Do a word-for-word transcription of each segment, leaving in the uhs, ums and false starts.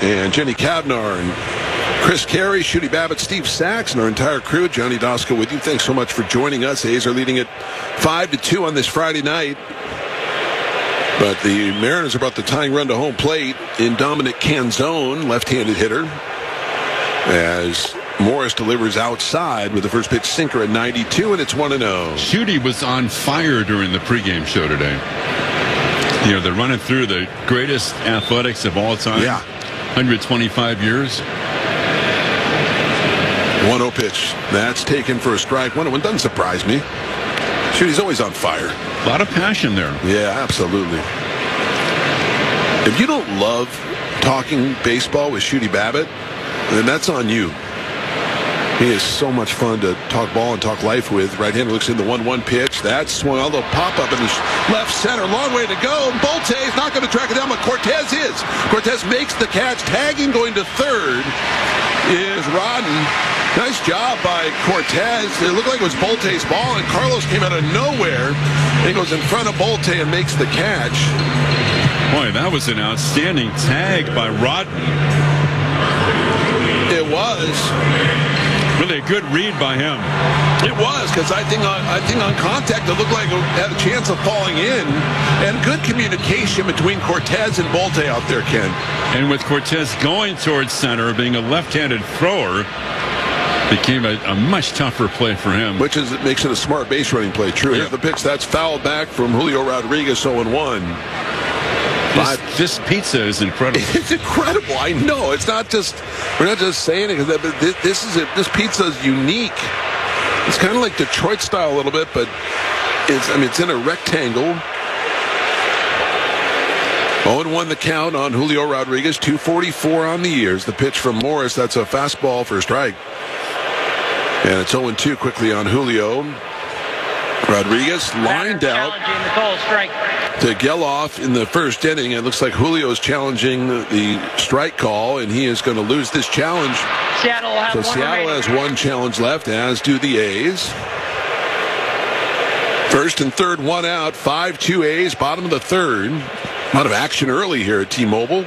and Jenny Cavnar and Chris Carey, Shooty Babbitt, Steve Sachs, and our entire crew. Johnny Doska with you. Thanks so much for joining us. A's are leading it five to two on this Friday night. But the Mariners are about the tying run to home plate in Dominic Canzone, left-handed hitter, as Morris delivers outside with the first pitch sinker at ninety-two, and it's one and oh. Shooty was on fire during the pregame show today. You know, they're running through the greatest athletics of all time. Yeah. one hundred twenty-five years. one oh pitch. That's taken for a strike. one oh doesn't surprise me. Shooty's always on fire. A lot of passion there. Yeah, absolutely. If you don't love talking baseball with Shooty Babbitt, then that's on you. He is so much fun to talk ball and talk life with. Right-hander looks in the one one pitch. That's swung on the pop-up in the left center. Long way to go. Bolte is not going to track it down, but Cortez is. Cortez makes the catch. Tagging going to third is Rodden. Nice job by Cortez. It looked like it was Bolte's ball, and Carlos came out of nowhere. He goes in front of Bolte and makes the catch. Boy, that was an outstanding tag by Rodden. It was. Really a good read by him. It was, because I think on I think on contact it looked like it had a chance of falling in, and good communication between Cortez and Bolte out there, Ken. And with Cortez going towards center, being a left-handed thrower, became a, a much tougher play for him. Which is it makes it a smart base running play. True. Here's the pitch. That's fouled back from Julio Rodriguez, oh and one. This, this pizza is incredible. It's incredible. I know. It's not just, we're not just saying it. But this, this is it. This pizza is unique. It's kind of like Detroit style a little bit, but it's, I mean, it's in a rectangle. oh and one the count on Julio Rodriguez. two forty-four on the years. The pitch from Morris. That's a fastball for a strike. And it's oh and two quickly on Julio. Rodriguez lined out to Geloff in the first inning. It looks like Julio is challenging the strike call, and he is going to lose this challenge. Seattle will have so one Seattle remaining. has one challenge left, as do the A's. First and third, one out. five two A's, bottom of the third. A lot of action early here at T-Mobile.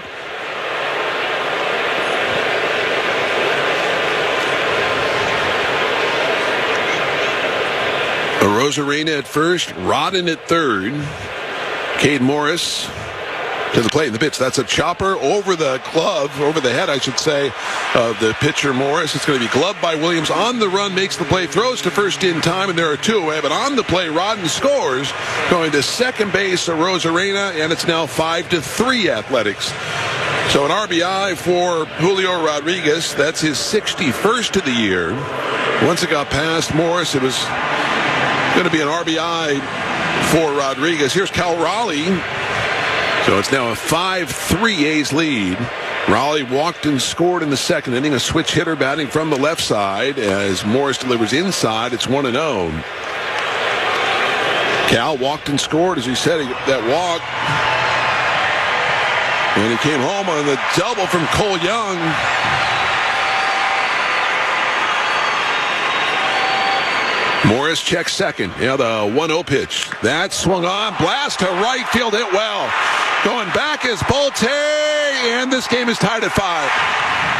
Arozarena at first, Rodden at third. Cade Morris to the plate in the pitch. That's a chopper over the glove, over the head, I should say, of the pitcher Morris. It's going to be gloved by Williams. On the run, makes the play, throws to first in time, and there are two away. But on the play, Rodden scores, going to second base, Arozarena, and it's now five to three Athletics. So an R B I for Julio Rodriguez. That's his sixty-first of the year. Once it got past Morris, it was going to be an R B I for Rodriguez. Here's Cal Raleigh. So it's now a five three A's lead. Raleigh walked and scored in the second inning. A switch hitter batting from the left side as Morris delivers inside. It's one and oh. Cal walked and scored, as he said, that walk. And he came home on the double from Cole Young. Morris checks second. Yeah, the one oh pitch. That swung on. Blast to right field. Hit well. Going back is Bolte. And this game is tied at five.